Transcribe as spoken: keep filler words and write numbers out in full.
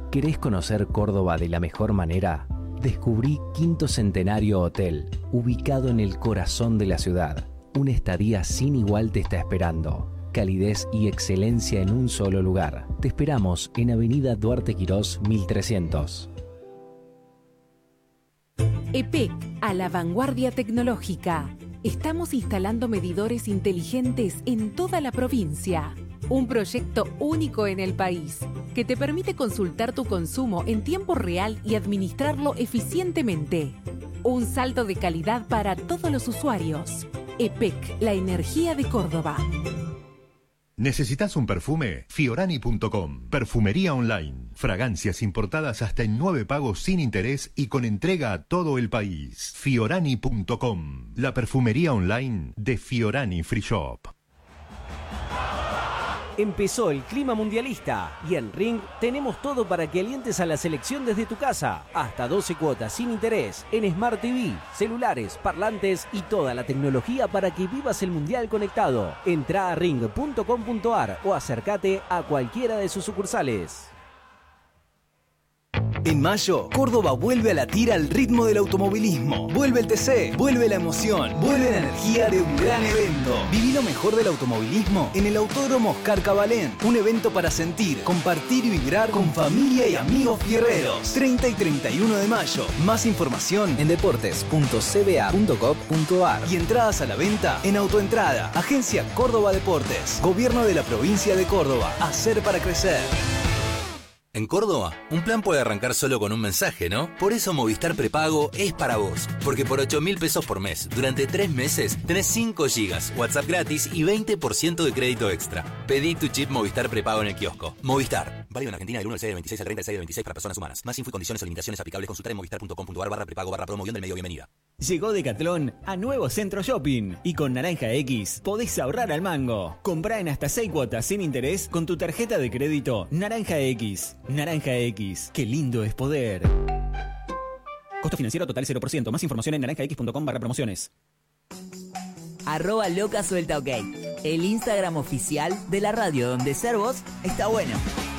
¿Querés conocer Córdoba de la mejor manera? Descubrí Quinto Centenario Hotel, ubicado en el corazón de la ciudad. Una estadía sin igual te está esperando. Calidez y excelencia en un solo lugar. Te esperamos en Avenida Duarte Quirós mil trescientos. E P E C, a la vanguardia tecnológica. Estamos instalando medidores inteligentes en toda la provincia. Un proyecto único en el país, que te permite consultar tu consumo en tiempo real y administrarlo eficientemente. Un salto de calidad para todos los usuarios. E P E C, la energía de Córdoba. ¿Necesitas un perfume? Fiorani punto com. Perfumería online. Fragancias importadas hasta en nueve pagos sin interés y con entrega a todo el país. Fiorani punto com. La perfumería online de Fiorani Free Shop. Empezó el clima mundialista y en Ring tenemos todo para que alientes a la selección desde tu casa. Hasta doce cuotas sin interés en Smart T V, celulares, parlantes y toda la tecnología para que vivas el mundial conectado. Entrá a ring punto com punto ar o acércate a cualquiera de sus sucursales. En mayo, Córdoba vuelve a latir al ritmo del automovilismo. Vuelve el T C, vuelve la emoción, vuelve la energía de un gran evento. Viví lo mejor del automovilismo en el Autódromo Oscar Cabalén. Un evento para sentir, compartir y vibrar con familia y amigos fierreros. treinta y treinta y uno de mayo. Más información en deportes punto c b a punto gov punto ar y entradas a la venta en Autoentrada. Agencia Córdoba Deportes. Gobierno de la provincia de Córdoba. Hacer para crecer. En Córdoba, un plan puede arrancar solo con un mensaje, ¿no? Por eso Movistar Prepago es para vos. Porque por ocho mil pesos por mes, durante tres meses, tenés cinco gigas, WhatsApp gratis y veinte por ciento de crédito extra. Pedí tu chip Movistar Prepago en el kiosco. Movistar. Válido en Argentina del uno del seis del veintiséis al treinta del seis del veintiséis para personas humanas. Más info y condiciones o limitaciones aplicables consultar en movistar punto com punto ar barra prepago barra promoción del medio bienvenida. Llegó Decathlon a Nuevo Centro Shopping y con Naranja X podés ahorrar al mango. Comprá en hasta seis cuotas sin interés con tu tarjeta de crédito Naranja X. Naranja X, qué lindo es poder. Costo financiero total cero por ciento. Más información en naranja x punto com barra promociones. Arroba loca suelta ok. El Instagram oficial de la radio donde ser vos está bueno.